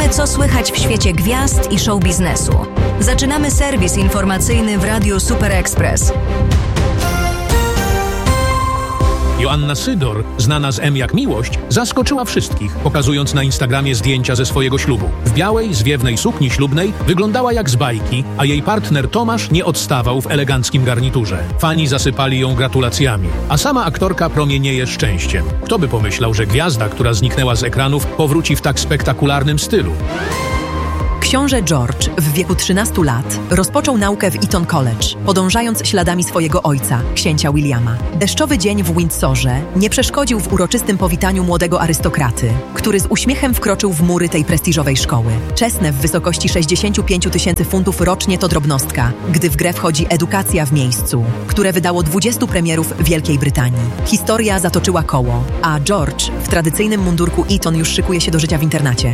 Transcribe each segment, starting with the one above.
wiemy, co słychać w świecie gwiazd i show biznesu. Zaczynamy serwis informacyjny w Radiu Super Express. Joanna Sydor, znana z M jak Miłość, zaskoczyła wszystkich, pokazując na Instagramie zdjęcia ze swojego ślubu. W białej, zwiewnej sukni ślubnej wyglądała jak z bajki, a jej partner Tomasz nie odstawał w eleganckim garniturze. Fani zasypali ją gratulacjami, a sama aktorka promienieje szczęściem. Kto by pomyślał, że gwiazda, która zniknęła z ekranów, powróci w tak spektakularnym stylu? Książę George w wieku 13 lat rozpoczął naukę w Eton College, podążając śladami swojego ojca, księcia Williama. Deszczowy dzień w Windsorze nie przeszkodził w uroczystym powitaniu młodego arystokraty, który z uśmiechem wkroczył w mury tej prestiżowej szkoły. Czesne w wysokości 65 000 funtów rocznie to drobnostka, gdy w grę wchodzi edukacja w miejscu, które wydało 20 premierów Wielkiej Brytanii. Historia zatoczyła koło, a George w tradycyjnym mundurku Eton już szykuje się do życia w internacie.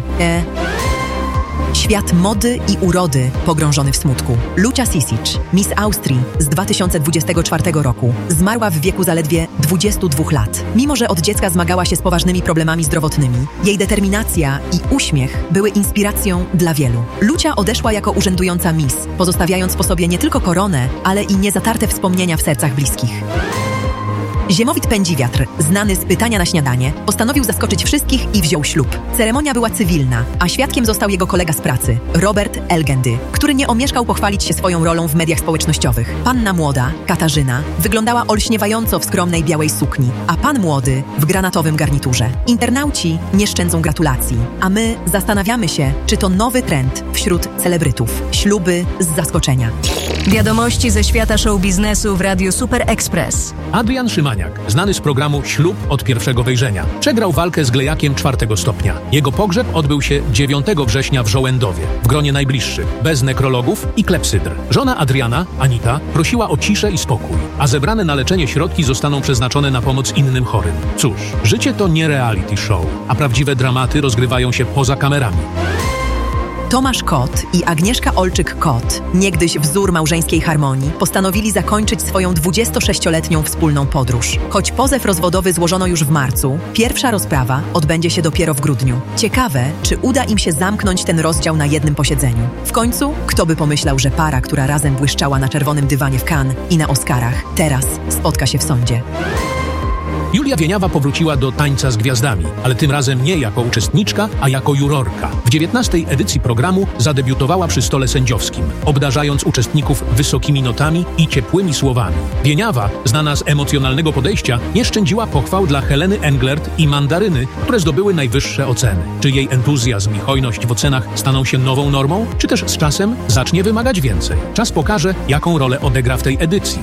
Świat mody i urody pogrążony w smutku. Lucia Sisic, Miss Austrii z 2024 roku, zmarła w wieku zaledwie 22 lat. Mimo że od dziecka zmagała się z poważnymi problemami zdrowotnymi, jej determinacja i uśmiech były inspiracją dla wielu. Lucia odeszła jako urzędująca Miss, pozostawiając po sobie nie tylko koronę, ale i niezatarte wspomnienia w sercach bliskich. Ziemowit Pędziwiatr, znany z Pytania na śniadanie, postanowił zaskoczyć wszystkich i wziął ślub. Ceremonia była cywilna, a świadkiem został jego kolega z pracy, Robert Elgendy, który nie omieszkał pochwalić się swoją rolą w mediach społecznościowych. Panna młoda, Katarzyna, wyglądała olśniewająco w skromnej białej sukni, a pan młody w granatowym garniturze. Internauci nie szczędzą gratulacji, a my zastanawiamy się, czy to nowy trend wśród celebrytów. Śluby z zaskoczenia. Wiadomości ze świata show biznesu w Radiu Super Express. Adrian Szymaniak, znany z programu Ślub od pierwszego wejrzenia, przegrał walkę z Glejakiem 4. stopnia. Jego pogrzeb odbył się 9 września w Żołędowie, w gronie najbliższych, bez nekrologów i klepsydr. Żona Adriana, Anita, prosiła o ciszę i spokój, a zebrane na leczenie środki zostaną przeznaczone na pomoc innym chorym. Cóż, życie to nie reality show, a prawdziwe dramaty rozgrywają się poza kamerami. Tomasz Kot i Agnieszka Olczyk-Kot, niegdyś wzór małżeńskiej harmonii, postanowili zakończyć swoją 26-letnią wspólną podróż. Choć pozew rozwodowy złożono już w marcu, pierwsza rozprawa odbędzie się dopiero w grudniu. Ciekawe, czy uda im się zamknąć ten rozdział na jednym posiedzeniu. W końcu, kto by pomyślał, że para, która razem błyszczała na czerwonym dywanie w Cannes i na Oscarach, teraz spotka się w sądzie. Julia Wieniawa powróciła do Tańca z Gwiazdami, ale tym razem nie jako uczestniczka, a jako jurorka. W 19. edycji programu zadebiutowała przy stole sędziowskim, obdarzając uczestników wysokimi notami i ciepłymi słowami. Wieniawa, znana z emocjonalnego podejścia, nie szczędziła pochwał dla Heleny Englert i Mandaryny, które zdobyły najwyższe oceny. Czy jej entuzjazm i hojność w ocenach staną się nową normą, czy też z czasem zacznie wymagać więcej? Czas pokaże, jaką rolę odegra w tej edycji.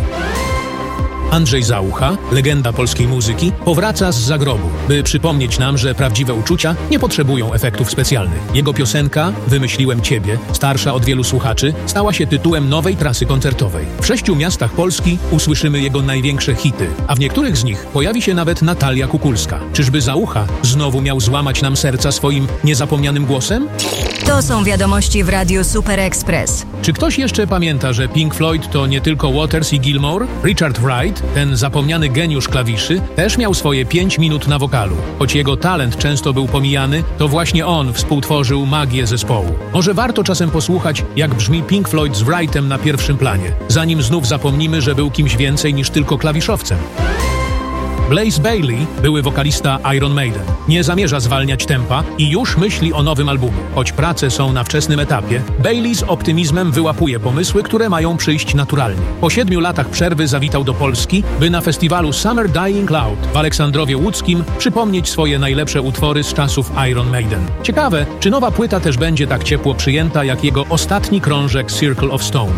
Andrzej Załucha, legenda polskiej muzyki, powraca z zagrobu, by przypomnieć nam, że prawdziwe uczucia nie potrzebują efektów specjalnych. Jego piosenka Wymyśliłem Ciebie, starsza od wielu słuchaczy, stała się tytułem nowej trasy koncertowej. W 6 miastach Polski usłyszymy jego największe hity, a w niektórych z nich pojawi się nawet Natalia Kukulska. Czyżby Załucha znowu miał złamać nam serca swoim niezapomnianym głosem? To są wiadomości w Radiu Super Express. Czy ktoś jeszcze pamięta, że Pink Floyd to nie tylko Waters i Gilmour? Richard Wright, ten zapomniany geniusz klawiszy, też miał swoje 5 minut na wokalu. Choć jego talent często był pomijany, to właśnie on współtworzył magię zespołu. Może warto czasem posłuchać, jak brzmi Pink Floyd z Wrightem na pierwszym planie, zanim znów zapomnimy, że był kimś więcej niż tylko klawiszowcem. Blaze Bayley, były wokalista Iron Maiden, nie zamierza zwalniać tempa i już myśli o nowym albumie. Choć prace są na wczesnym etapie, Bayley z optymizmem wyłapuje pomysły, które mają przyjść naturalnie. Po 7 latach przerwy zawitał do Polski, by na festiwalu Summer Dying Loud w Aleksandrowie Łódzkim przypomnieć swoje najlepsze utwory z czasów Iron Maiden. Ciekawe, czy nowa płyta też będzie tak ciepło przyjęta, jak jego ostatni krążek Circle of Stone.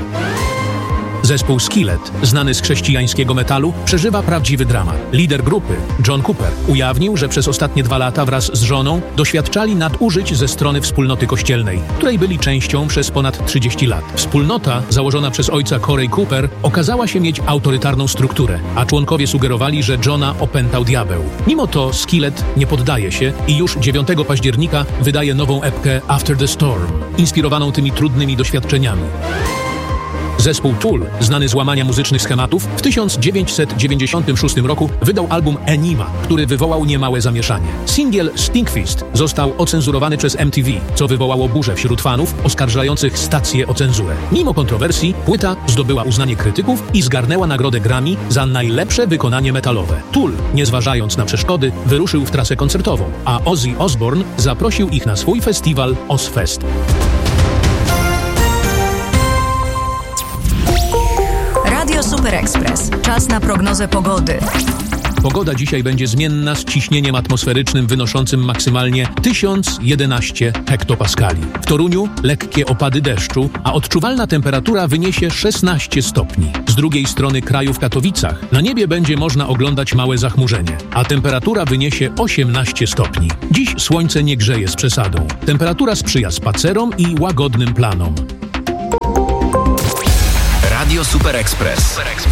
Zespół Skillet, znany z chrześcijańskiego metalu, przeżywa prawdziwy dramat. Lider grupy, John Cooper, ujawnił, że przez ostatnie 2 lata wraz z żoną doświadczali nadużyć ze strony wspólnoty kościelnej, której byli częścią przez ponad 30 lat. Wspólnota, założona przez ojca Corey Cooper, okazała się mieć autorytarną strukturę, a członkowie sugerowali, że Johna opętał diabeł. Mimo to Skillet nie poddaje się i już 9 października wydaje nową epkę After the Storm, inspirowaną tymi trudnymi doświadczeniami. Zespół Tool, znany z łamania muzycznych schematów, w 1996 roku wydał album Enima, który wywołał niemałe zamieszanie. Singiel Stinkfist został ocenzurowany przez MTV, co wywołało burzę wśród fanów oskarżających stację o cenzurę. Mimo kontrowersji, płyta zdobyła uznanie krytyków i zgarnęła nagrodę Grammy za najlepsze wykonanie metalowe. Tool, nie zważając na przeszkody, wyruszył w trasę koncertową, a Ozzy Osbourne zaprosił ich na swój festiwal Ozzfest. Radio Super Express. Czas na prognozę pogody. Pogoda dzisiaj będzie zmienna z ciśnieniem atmosferycznym wynoszącym maksymalnie 1011 hektopaskali. W Toruniu lekkie opady deszczu, a odczuwalna temperatura wyniesie 16 stopni. Z drugiej strony kraju w Katowicach na niebie będzie można oglądać małe zachmurzenie, a temperatura wyniesie 18 stopni. Dziś słońce nie grzeje z przesadą. Temperatura sprzyja spacerom i łagodnym planom. Radio Super Express.